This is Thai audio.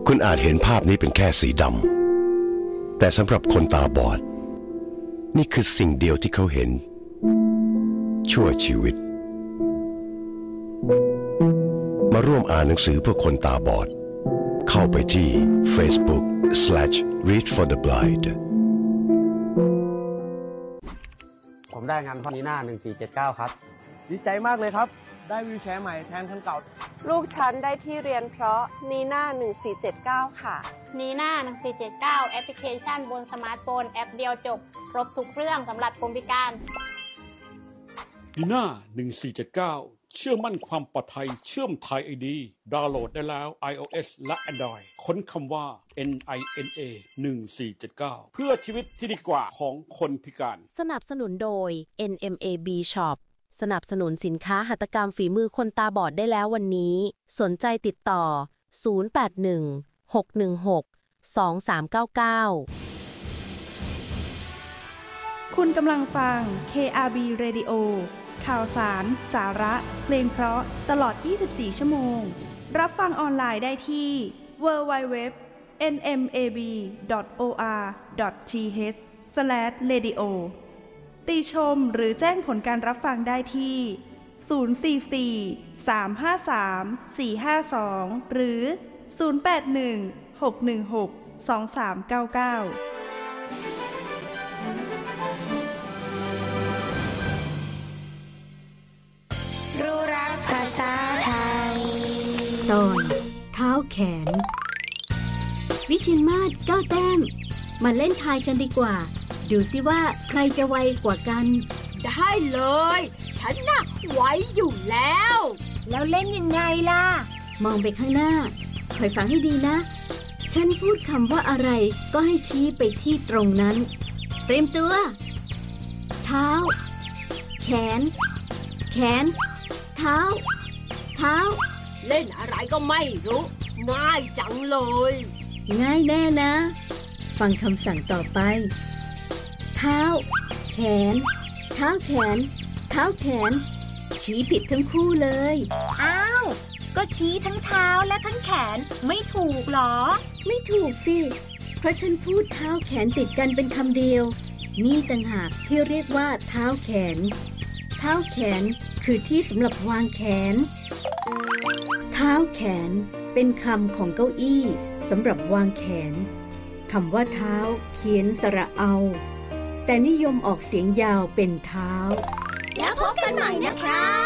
คุณอาจเห็นภาพนี้เป็นแค่สีดำแต่สำหรับคนตาบอดนี่คือสิ่งเดียวที่เขาเห็นชั่วชีวิตมาร่วมอ่านหนังสือเพื่อคนตาบอดเข้าไปที่ Facebook/readfortheblind ผมได้งานพอนีน่า1479ครับดีใจมากเลยครับได้วีลแชร์ใหม่แทนคันเก่าลูกฉันได้ที่เรียนเพราะนีน่า1479ค่ะนีน่า1479แอปพลิเคชันบนสมาร์ทโฟนแอปเดียวจบครบทุกเรื่องสำหรับคนพิการนีน่า1479เชื่อมั่นความปลอดภัยเชื่อมไทย ID ดาวน์โหลดได้แล้ว iOS และ Android ค้นคำว่า NINA 1479เพื่อชีวิตที่ดีกว่าของคนพิการสนับสนุนโดย NMAB Shop สนับสนุนสินค้าหัตถกรรมฝีมือคนตาบอดได้แล้ววันนี้สนใจติดต่อ081-616-2399 คุณกำลังฟัง KRB Radio ข่าวสาร สาระ เพลงเพราะตลอด 24 ชั่วโมงรับฟังออนไลน์ได้ที่ www.nmab.or.th/radio ติชมหรือแจ้งผลการรับฟังได้ที่ 044-353-452 หรือ 081-616-2399 รู้รักภาษาไทยตอนเท้าแขนวิชินมาศ9 แต้มมาเล่นทายกันดีกว่าดูสิว่าใครจะไวกว่ากันได้เลยฉันน่ะไวอยู่แล้วเล่นยังไงล่ะมองไปข้างหน้าคอยฟังให้ดีนะฉันพูดคำว่าอะไรก็ให้ชี้ไปที่ตรงนั้นเตรียมตัวเท้าแขนแขนเท้าเท้าเล่นอะไรก็ไม่รู้ง่ายจังเลยง่ายแน่นะฟังคำสั่งต่อไปเท้าแขนเท้าแขนเท้าแขนชี้ผิดทั้งคู่เลยอ้าวก็ชี้ทั้งเท้าและทั้งแขนไม่ถูกหรอไม่ถูกสิเพราะฉันพูดเท้าแขนติดกันเป็นคำเดียวนี่ต่างหากที่เรียกว่าเท้าแขนเท้าแขนคือที่สำหรับวางแขนเท้าแขนเป็นคำของเก้าอี้สำหรับวางแขนคำว่าเท้าเขียนสระเอาแต่นิยมออกเสียงยาวเป็นเท้าแล้วพบกันใหม่นะคะ